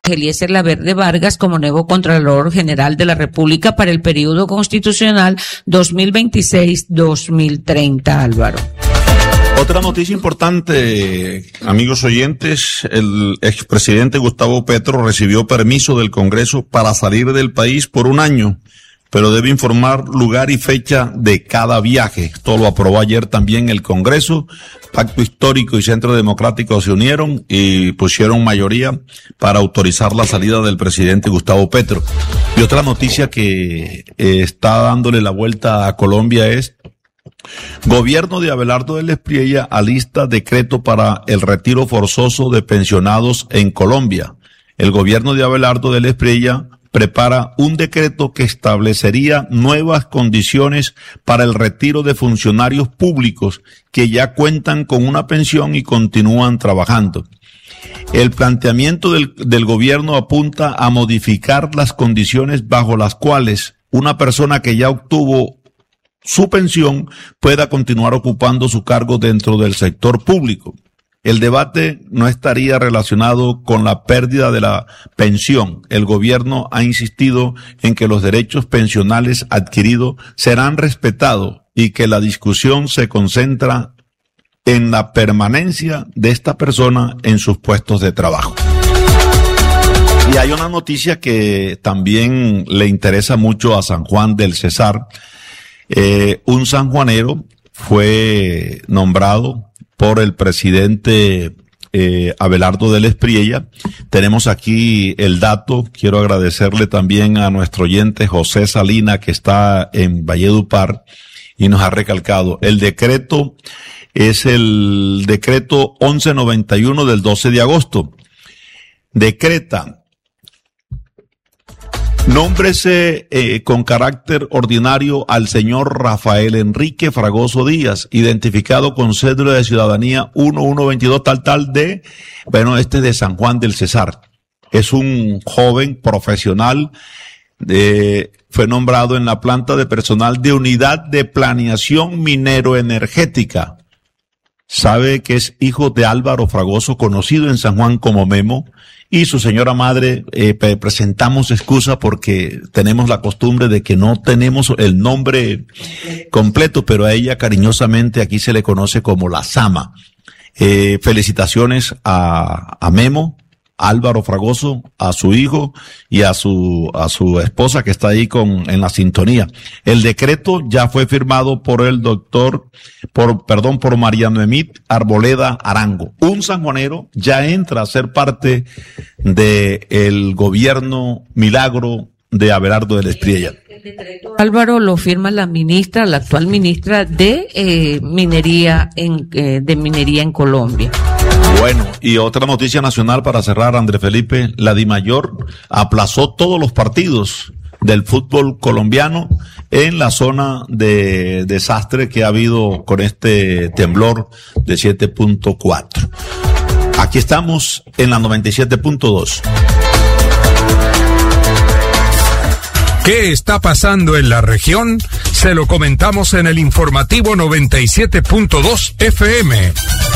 Eliezer Laverde Vargas como nuevo Contralor General de la República para el periodo constitucional 2026-2030, Álvaro. Otra noticia importante, amigos oyentes, el expresidente Gustavo Petro recibió permiso del Congreso para salir del país por un año, pero debe informar lugar y fecha de cada viaje. Esto lo aprobó ayer también el Congreso. Pacto Histórico y Centro Democrático se unieron y pusieron mayoría para autorizar la salida del presidente Gustavo Petro. Y otra noticia que está dándole la vuelta a Colombia es: Gobierno de Abelardo del Espriella alista decreto para el retiro forzoso de pensionados en Colombia. El gobierno de Abelardo del Espriella prepara un decreto que establecería nuevas condiciones para el retiro de funcionarios públicos que ya cuentan con una pensión y continúan trabajando. El planteamiento del gobierno apunta a modificar las condiciones bajo las cuales una persona que ya obtuvo su pensión pueda continuar ocupando su cargo dentro del sector público. El debate no estaría relacionado con la pérdida de la pensión. El gobierno ha insistido en que los derechos pensionales adquiridos serán respetados y que la discusión se concentra en la permanencia de esta persona en sus puestos de trabajo. Y hay una noticia que también le interesa mucho a San Juan del Cesar. Un sanjuanero fue nombrado por el presidente Abelardo del Espriella. Tenemos aquí el dato. Quiero agradecerle también a nuestro oyente José Salina, que está en Valledupar, y nos ha recalcado. El decreto es el decreto 1191 del 12 de agosto. Decreta: nómbrese con carácter ordinario al señor Rafael Enrique Fragoso Díaz, identificado con cédula de ciudadanía 1122 tal de, este es de San Juan del Cesar. Es un joven profesional, fue nombrado en la planta de personal de unidad de planeación minero-energética. Sabe que es hijo de Álvaro Fragoso, conocido en San Juan como Memo, y su señora madre. Presentamos excusa porque tenemos la costumbre de que no tenemos el nombre completo, pero a ella cariñosamente aquí se le conoce como la Sama. Felicitaciones a Memo, Álvaro Fragoso, a su hijo y a su esposa que está ahí en la sintonía. El decreto ya fue firmado por el por María Noemí Arboleda Arango. Un sanjuanero ya entra a ser parte del gobierno milagro de Abelardo del Espriella. Álvaro, lo firma la actual ministra de minería en Colombia. Bueno, y otra noticia nacional para cerrar, André Felipe. La DIMAYOR aplazó todos los partidos del fútbol colombiano en la zona de desastre que ha habido con este temblor de 7.4. Aquí estamos en la 97.2. ¿Qué está pasando en la región? Se lo comentamos en el informativo 97.2 FM.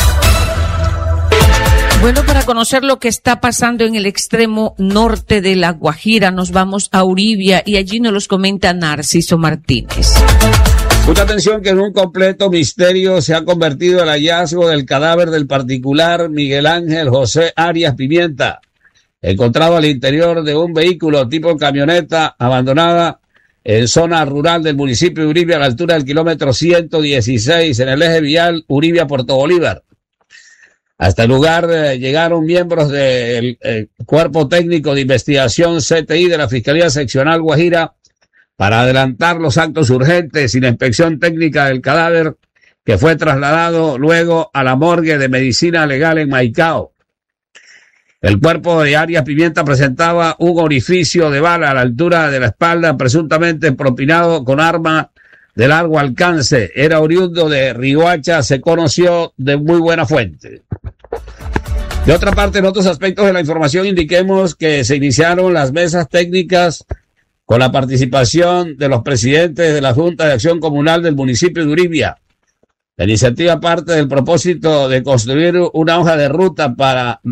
Bueno, para conocer lo que está pasando en el extremo norte de La Guajira, nos vamos a Uribia y allí nos los comenta Narciso Martínez. Mucha atención, que en un completo misterio se ha convertido el hallazgo del cadáver del particular Miguel Ángel José Arias Pimienta, encontrado al interior de un vehículo tipo camioneta abandonada en zona rural del municipio de Uribia, a la altura del kilómetro 116, en el eje vial Uribia-Puerto Bolívar. Hasta el lugar llegaron miembros del Cuerpo Técnico de Investigación CTI de la Fiscalía Seccional Guajira para adelantar los actos urgentes y la inspección técnica del cadáver, que fue trasladado luego a la morgue de Medicina Legal en Maicao. El cuerpo de Arias Pimienta presentaba un orificio de bala a la altura de la espalda, presuntamente propinado con arma de largo alcance. Era oriundo de Riohacha, se conoció de muy buena fuente. De otra parte, en otros aspectos de la información, indiquemos que se iniciaron las mesas técnicas con la participación de los presidentes de la Junta de Acción Comunal del municipio de Uribia. La iniciativa parte del propósito de construir una hoja de ruta para